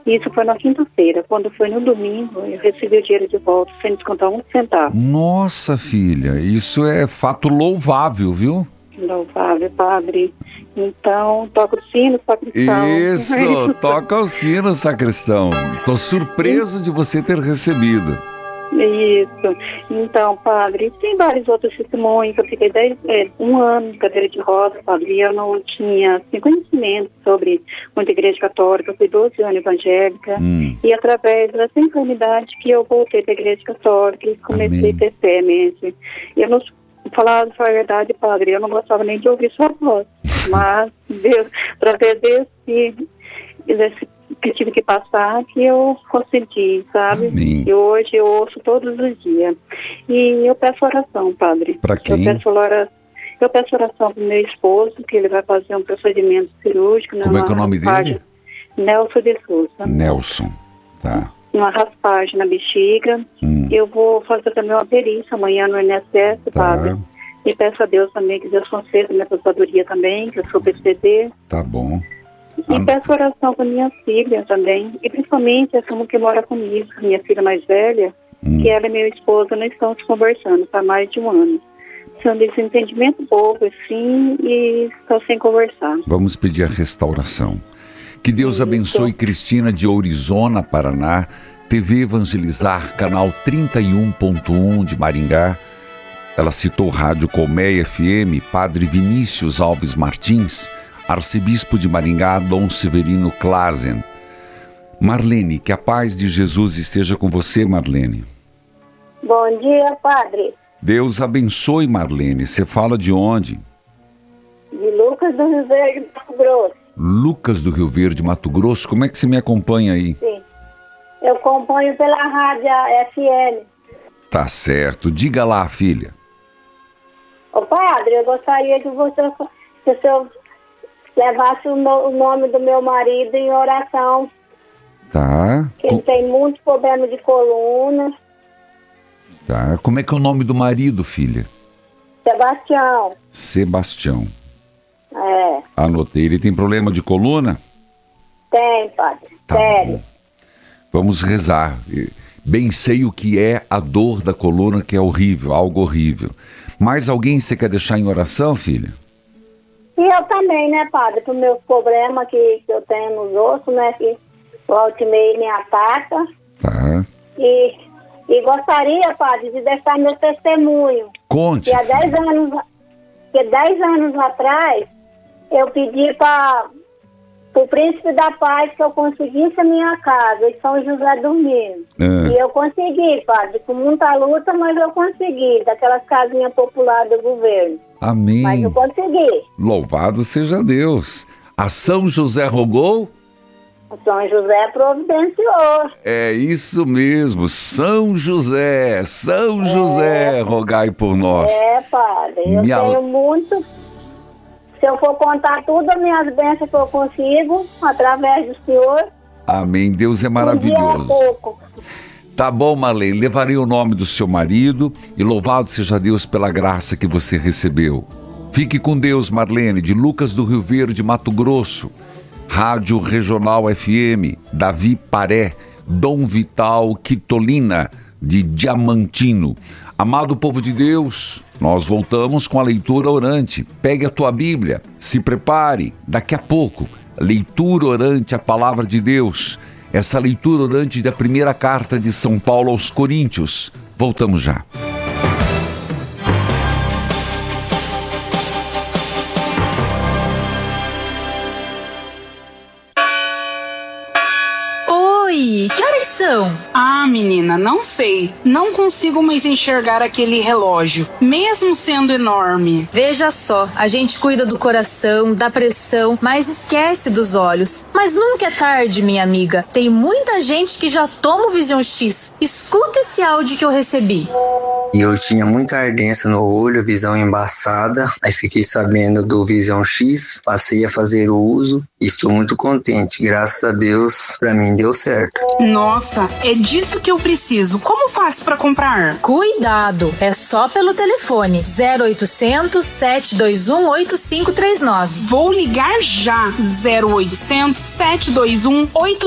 Isso foi na quinta-feira. Quando foi no domingo, eu recebi o dinheiro de volta sem descontar um centavo. Nossa, filha, isso é fato louvável, viu? Louvável, padre. Então, toca o sino, sacristão. Isso, toca o sino, sacristão. Tô surpreso de você ter recebido. Isso. Então, padre, tem vários outros testemunhos. Eu fiquei 1 ano de cadeira de roda, padre, e eu não tinha conhecimento sobre muita igreja católica. Eu fui 12 anos evangélica. E através dessa enfermidade que eu voltei para a igreja católica e comecei a ter fé mesmo. Eu não falar a verdade, padre, eu não gostava nem de ouvir sua voz. Mas, Deus, através desse que tive que passar, que eu consegui, sabe? Amém. E hoje eu ouço todos os dias. E eu peço oração, padre. Para quem? Eu peço oração para o meu esposo, que ele vai fazer um procedimento cirúrgico. Como é que é o nome dele? Nelson de Souza. Nelson, tá. Uma raspagem na bexiga. Eu vou fazer também uma perícia amanhã no INSS, padre. E peço a Deus também que Deus conceda minha aposentadoria também, que eu sou PCD. Tá bom. E peço oração para minha filha também. E principalmente essa uma que mora comigo, minha filha mais velha, que ela e meu esposo não estão se conversando há mais de 1 ano. São desse entendimento bobo, assim, e estão sem conversar. Vamos pedir a restauração. Que Deus abençoe Cristina de Ourizona, Paraná, TV Evangelizar, canal 31.1 de Maringá. Ela citou Rádio Colmeia FM, Padre Vinícius Alves Martins, Arcebispo de Maringá, Dom Severino Klazen. Marlene, que a paz de Jesus esteja com você, Marlene. Bom dia, padre. Deus abençoe, Marlene. Você fala de onde? De Lucas do Rio Verde, Mato Grosso. Lucas do Rio Verde, Mato Grosso. Como é que você me acompanha aí? Sim. Eu acompanho pela rádio FM. Tá certo. Diga lá, filha. Ô, padre, eu gostaria que o senhor levasse o nome do meu marido em oração. Tá. Ele tem muitos problemas de coluna. Tá. Como é que é o nome do marido, filha? Sebastião. Sebastião. É. Anotei. Ele tem problema de coluna? Tem, padre. Tá sério. bom. Vamos rezar. Bem sei o que é a dor da coluna, que é horrível, algo horrível. Mais alguém você quer deixar em oração, filha? E eu também, né, padre? Pro meus problemas que eu tenho nos ossos, né? Que o Altimei me ataca. Tá. E gostaria, padre, de deixar meu testemunho. Conte. Que há 10 anos atrás, eu pedi para o Príncipe da Paz que eu conseguisse a minha casa em São José do Minho. E eu consegui, padre, com muita luta, mas eu consegui, daquelas casinhas populares do governo. Amém. Mas eu consegui. Louvado seja Deus. A São José rogou? São José providenciou. É isso mesmo, São José, rogai por nós. É, padre, eu tenho muito. Se eu for contar tudo as minhas bênçãos que eu consigo, através do Senhor. Amém, Deus é maravilhoso. Um dia é pouco. Tá bom, Marlene, levarei o nome do seu marido e louvado seja Deus pela graça que você recebeu. Fique com Deus, Marlene, de Lucas do Rio Verde, Mato Grosso. Rádio Regional FM, Davi Paré, Dom Vital Quitolina, de Diamantino. Amado povo de Deus, nós voltamos com a leitura orante. Pegue a tua Bíblia, se prepare, daqui a pouco, leitura orante, a palavra de Deus. Essa leitura orante da primeira carta de São Paulo aos Coríntios. Voltamos já. Oi, que horas são? Ah, menina, não sei. Não consigo mais enxergar aquele relógio, mesmo sendo enorme. Veja só, a gente cuida do coração, da pressão, mas esquece dos olhos. Mas nunca é tarde, minha amiga. Tem muita gente que já toma o Vision X. Escuta esse áudio que eu recebi. E eu tinha muita ardência no olho, visão embaçada. Aí fiquei sabendo do Vision X, passei a fazer o uso e estou muito contente. Graças a Deus, pra mim deu certo. Nossa, é disso que eu preciso. Como faço pra comprar? Cuidado, é só pelo telefone 0800 721 8539. Vou ligar já. 0800 721 8539.